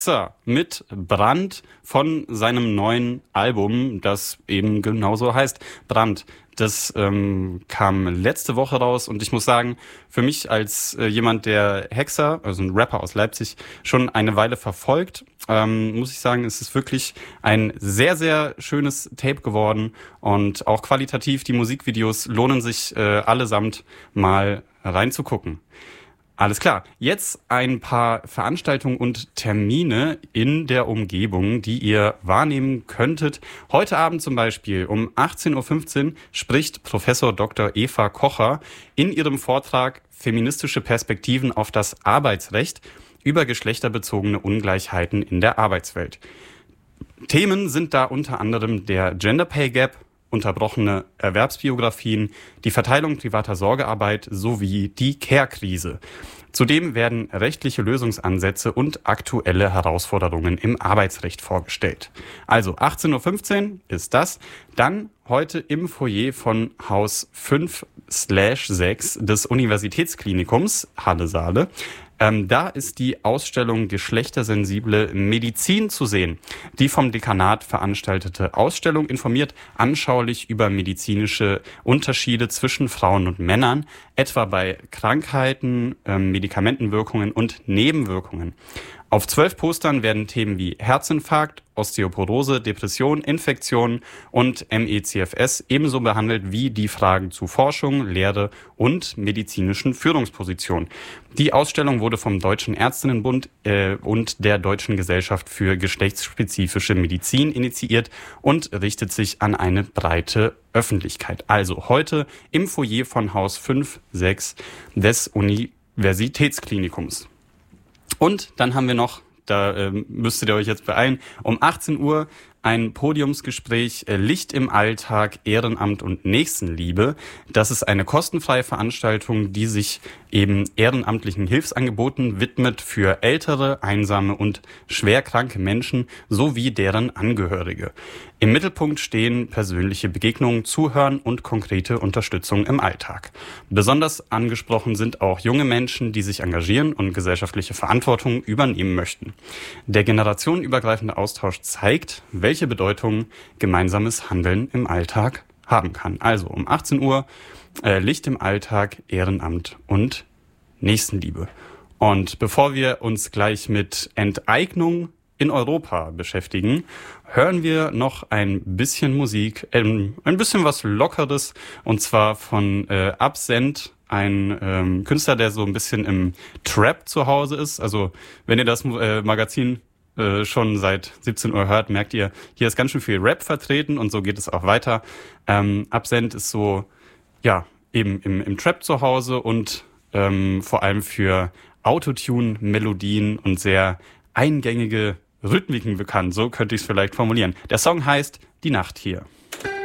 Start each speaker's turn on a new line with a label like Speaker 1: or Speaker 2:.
Speaker 1: mit Brand von seinem neuen Album, das eben genauso heißt, Brand. Das kam letzte Woche raus und ich muss sagen, für mich als jemand, der Hexer, also ein Rapper aus Leipzig, schon eine Weile verfolgt, muss ich sagen, es ist wirklich ein sehr, sehr schönes Tape geworden und auch qualitativ, die Musikvideos lohnen sich allesamt mal reinzugucken. Alles klar, jetzt ein paar Veranstaltungen und Termine in der Umgebung, die ihr wahrnehmen könntet. Heute Abend zum Beispiel um 18.15 Uhr spricht Professor Dr. Eva Kocher in ihrem Vortrag Feministische Perspektiven auf das Arbeitsrecht über geschlechterbezogene Ungleichheiten in der Arbeitswelt. Themen sind da unter anderem der Gender Pay Gap, unterbrochene Erwerbsbiografien, die Verteilung privater Sorgearbeit sowie die Care-Krise. Zudem werden rechtliche Lösungsansätze und aktuelle Herausforderungen im Arbeitsrecht vorgestellt. Also 18.15 Uhr ist das. Dann heute im Foyer von Haus 5/6 des Universitätsklinikums Halle-Saale. Da ist die Ausstellung Geschlechtersensible Medizin zu sehen. Die vom Dekanat veranstaltete Ausstellung informiert anschaulich über medizinische Unterschiede zwischen Frauen und Männern, etwa bei Krankheiten, Medikamentenwirkungen und Nebenwirkungen. Auf 12 Postern werden Themen wie Herzinfarkt, Osteoporose, Depression, Infektionen und MECFS ebenso behandelt wie die Fragen zu Forschung, Lehre und medizinischen Führungspositionen. Die Ausstellung wurde vom Deutschen Ärztinnenbund und der Deutschen Gesellschaft für geschlechtsspezifische Medizin initiiert und richtet sich an eine breite Öffentlichkeit. Also heute im Foyer von Haus 5/6 des Universitätsklinikums. Und dann haben wir noch, da müsstet ihr euch jetzt beeilen, um 18 Uhr ein Podiumsgespräch Licht im Alltag, Ehrenamt und Nächstenliebe. Das ist eine kostenfreie Veranstaltung, die sich eben ehrenamtlichen Hilfsangeboten widmet für ältere, einsame und schwerkranke Menschen sowie deren Angehörige. Im Mittelpunkt stehen persönliche Begegnungen, Zuhören und konkrete Unterstützung im Alltag. Besonders angesprochen sind auch junge Menschen, die sich engagieren und gesellschaftliche Verantwortung übernehmen möchten. Der generationenübergreifende Austausch zeigt, welche Bedeutung gemeinsames Handeln im Alltag haben kann. Also um 18 Uhr Licht im Alltag, Ehrenamt und Nächstenliebe. Und bevor wir uns gleich mit Enteignung in Europa beschäftigen, hören wir noch ein bisschen Musik, ein bisschen was Lockeres, und zwar von Absent, ein Künstler, der so ein bisschen im Trap zu Hause ist. Also wenn ihr das Magazin schon seit 17 Uhr hört, merkt ihr, hier ist ganz schön viel Rap vertreten und so geht es auch weiter. Absent ist so, ja, eben im Trap zu Hause und vor allem für Autotune-Melodien und sehr eingängige Rhythmiken bekannt. So könnte ich es vielleicht formulieren. Der Song heißt Die Nacht hier.